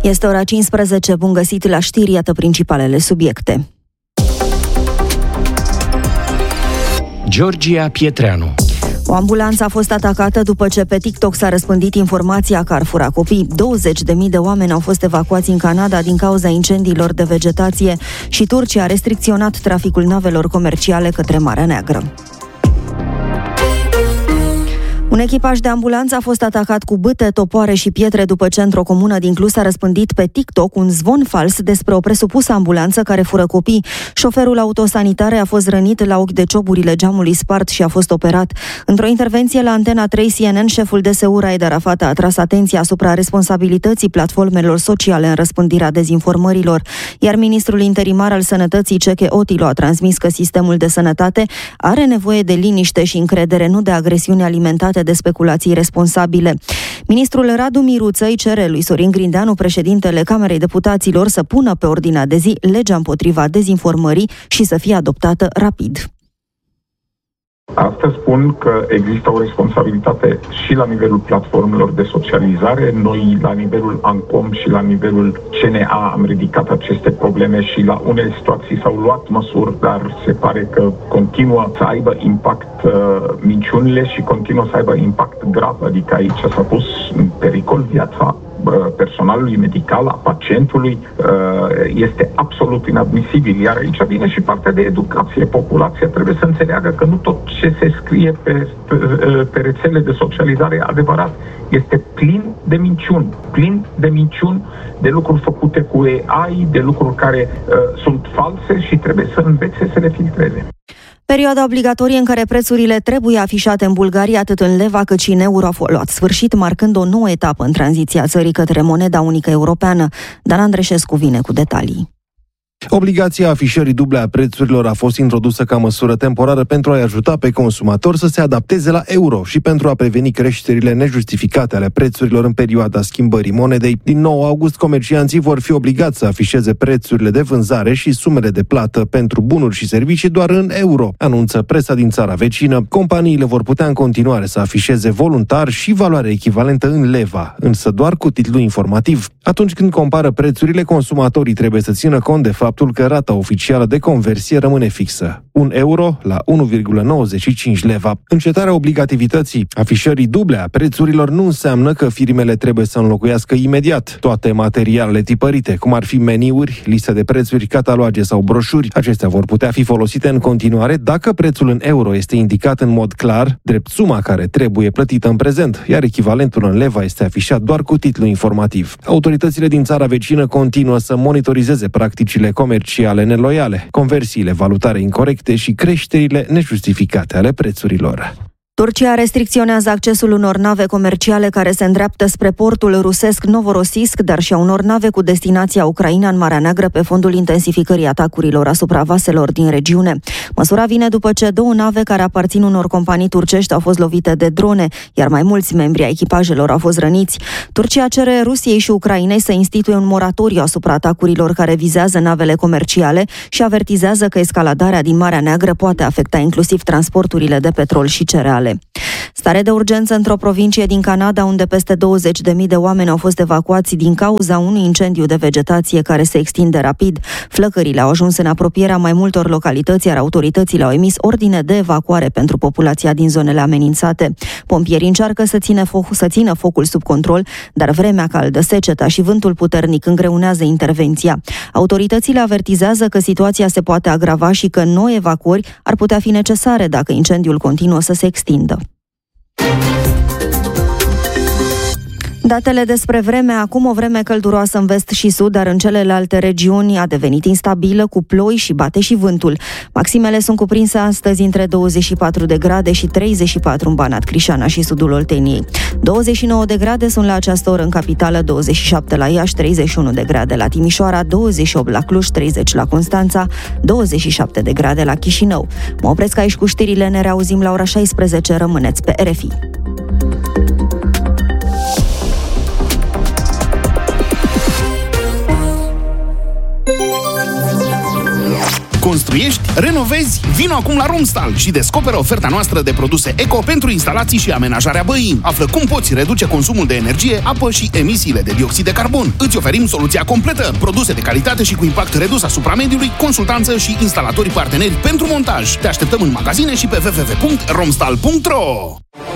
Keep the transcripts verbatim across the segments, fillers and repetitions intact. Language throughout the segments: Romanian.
Este ora cincisprezece, bun găsit la știri, iată principalele subiecte. Georgia Pietreanu. O ambulanță a fost atacată după ce pe TikTok s-a răspândit informația că ar fura copii. douăzeci de mii de oameni au fost evacuați în Canada din cauza incendiilor de vegetație și Turcia a restricționat traficul navelor comerciale către Marea Neagră. Un echipaj de ambulanță a fost atacat cu bâte, topoare și pietre după ce într-o comună din Cluj s-a răspândit pe TikTok un zvon fals despre o presupusă ambulanță care fură copii. Șoferul autosanitare a fost rănit la ochi de cioburile geamului spart și a fost operat. Într-o intervenție la Antena trei C N N, șeful D S U Raed Arafat a atras atenția asupra responsabilității platformelor sociale în răspândirea dezinformărilor, iar ministrul interimar al Sănătății Ceche Otilo a transmis că sistemul de sănătate are nevoie de liniște și încredere, nu de agresiuni alimentate de speculații responsabile. Ministrul Radu Miruță îi cere lui Sorin Grindeanu, președintele Camerei Deputaților, să pună pe ordinea de zi legea împotriva dezinformării și să fie adoptată rapid. Astăzi spun că există o responsabilitate și la nivelul platformelor de socializare. Noi, la nivelul ANCOM și la nivelul C N A, am ridicat aceste probleme și la unele situații s-au luat măsuri, dar se pare că continuă să aibă impact uh, minciunile și continuă să aibă impact grav. Adică aici s-a pus în pericol viața personalului medical, a pacientului, este absolut inadmisibil. Iar aici vine și partea de educație. Populația trebuie să înțeleagă că nu tot ce se scrie pe, pe rețele de socializare e adevărat. Este plin de minciuni. Plin de minciuni, de lucruri făcute cu A I, de lucruri care uh, sunt false și trebuie să învețe să le filtreze. Perioada obligatorie în care prețurile trebuie afișate în Bulgaria, atât în leva cât și în euro, a luat sfârșit, marcând o nouă etapă în tranziția țării către moneda unică europeană. Dan Andreșescu vine cu detalii. Obligația afișării duble a prețurilor a fost introdusă ca măsură temporară pentru a-i ajuta pe consumatori să se adapteze la euro și pentru a preveni creșterile nejustificate ale prețurilor în perioada schimbării monedei. Din nouă august, comercianții vor fi obligați să afișeze prețurile de vânzare și sumele de plată pentru bunuri și servicii doar în euro, anunță presa din țara vecină. Companiile vor putea în continuare să afișeze voluntar și valoare echivalentă în leva, însă doar cu titlu informativ. Atunci când compară prețurile, consumatorii trebuie să țină cont de faptul că rata oficială de conversie rămâne fixă, un euro la unu virgulă nouăzeci și cinci leva. Încetarea obligativității afișării duble a prețurilor nu înseamnă că firmele trebuie să înlocuiască imediat toate materialele tipărite, cum ar fi meniuri, liste de prețuri, cataloage sau broșuri. Acestea vor putea fi folosite în continuare dacă prețul în euro este indicat în mod clar, drept suma care trebuie plătită în prezent, iar echivalentul în leva este afișat doar cu titlu informativ. Autoritățile din țara vecină continuă să monitorizeze practicile comerciale neloiale, conversiile valutare incorecte și creșterile nejustificate ale prețurilor. Turcia restricționează accesul unor nave comerciale care se îndreaptă spre portul rusesc Novorossiysk, dar și a unor nave cu destinația Ucraina în Marea Neagră pe fondul intensificării atacurilor asupra vaselor din regiune. Măsura vine după ce două nave care aparțin unor companii turcești au fost lovite de drone, iar mai mulți membri ai echipajelor au fost răniți. Turcia cere Rusiei și Ucrainei să instituie un moratoriu asupra atacurilor care vizează navele comerciale și avertizează că escaladarea din Marea Neagră poate afecta inclusiv transporturile de petrol și cereale. Stare de urgență într-o provincie din Canada, unde peste douăzeci de mii de oameni au fost evacuați din cauza unui incendiu de vegetație care se extinde rapid. Flăcările au ajuns în apropierea mai multor localități, iar autoritățile au emis ordine de evacuare pentru populația din zonele amenințate. Pompierii încearcă să țină, foc, să țină focul sub control, dar vremea caldă, seceta și vântul puternic îngreunează intervenția. Autoritățile avertizează că situația se poate agrava și că noi evacuări ar putea fi necesare dacă incendiul continuă să se extindă. Datele despre vreme: acum o vreme călduroasă în vest și sud, dar în celelalte regiuni a devenit instabilă, cu ploi și bate și vântul. Maximele sunt cuprinse astăzi între douăzeci și patru de grade și treizeci și patru în Banat, Crișana și sudul Olteniei. douăzeci și nouă de grade sunt la această oră în capitală, douăzeci și șapte la Iași, treizeci și unu de grade la Timișoara, douăzeci și opt la Cluj, treizeci la Constanța, douăzeci și șapte de grade la Chișinău. Mă opresc aici cu știrile, ne reauzim la ora șaisprezece, rămâneți pe R F I. Construiești? Renovezi? Vino acum la Romstal și descoperă oferta noastră de produse eco pentru instalații și amenajarea băii. Află cum poți reduce consumul de energie, apă și emisiile de dioxid de carbon. Îți oferim soluția completă, produse de calitate și cu impact redus asupra mediului, consultanță și instalatori parteneri pentru montaj. Te așteptăm în magazine și pe w w w punct romstal punct r o.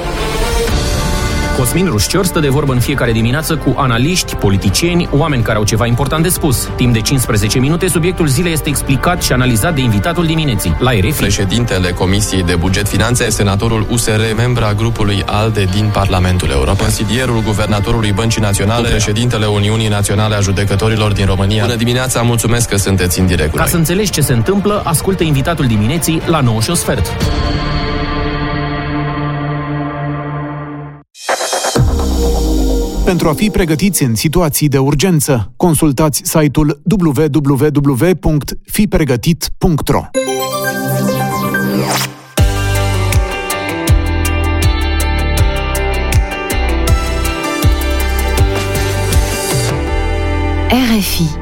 Cosmin Rușcior stă de vorbă în fiecare dimineață cu analiști, politicieni, oameni care au ceva important de spus. Timp de cincisprezece minute, subiectul zilei este explicat și analizat de invitatul dimineții. La R F I. Președintele Comisiei de Buget Finanțe, senatorul U S R, membra grupului ALDE din Parlamentul European, consilierul guvernatorului Băncii Naționale, președintele Uniunii Naționale a Judecătorilor din România. Bună dimineața, mulțumesc că sunteți în direct. Ca să înțelegi ce se întâmplă, ascultă invitatul dimineții la nouă și un sfert. Pentru a fi pregătiți în situații de urgență, consultați site-ul w w w punct fi pregătit punct r o. R F I